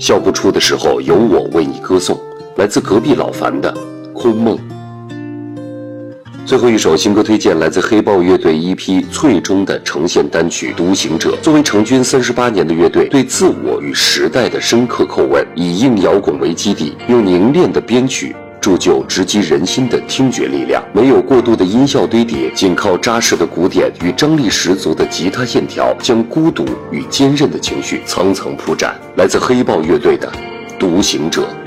笑不出的时候，有我为你歌颂。来自隔壁老樊的《空梦》。最后一首新歌推荐来自黑豹乐队 EP《脆》中的呈现单曲《独行者》。作为成军38年的乐队，对自我与时代的深刻叩问，以硬摇滚为基底，用凝练的编曲铸就直击人心的听觉力量。没有过度的音效堆叠，仅靠扎实的鼓点与张力十足的吉他线条，将孤独与坚韧的情绪层层铺展。来自黑豹乐队的《独行者》。